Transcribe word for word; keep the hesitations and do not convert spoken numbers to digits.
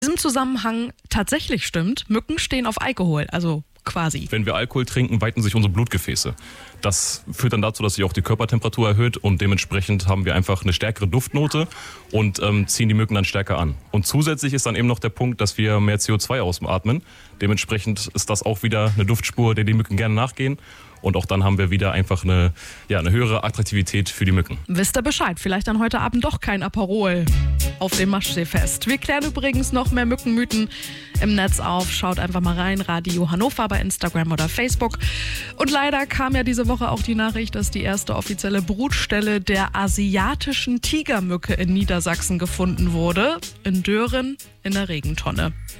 diesem Zusammenhang tatsächlich stimmt, Mücken stehen auf Alkohol, also quasi. Wenn wir Alkohol trinken, weiten sich unsere Blutgefäße. Das führt dann dazu, dass sich auch die Körpertemperatur erhöht und dementsprechend haben wir einfach eine stärkere Duftnote und ähm, ziehen die Mücken dann stärker an. Und zusätzlich ist dann eben noch der Punkt, dass wir mehr C O zwei ausatmen. Dementsprechend ist das auch wieder eine Duftspur, der die Mücken gerne nachgehen. Und auch dann haben wir wieder einfach eine, ja, eine höhere Attraktivität für die Mücken. Wisst ihr Bescheid, vielleicht dann heute Abend doch kein Aperol auf dem Maschseefest. Wir klären übrigens noch mehr Mückenmythen im Netz auf. Schaut einfach mal rein, Radio Hannover bei Instagram oder Facebook. Und leider kam ja diese Woche auch die Nachricht, dass die erste offizielle Brutstelle der asiatischen Tigermücke in Niedersachsen gefunden wurde. In Dören in der Regentonne.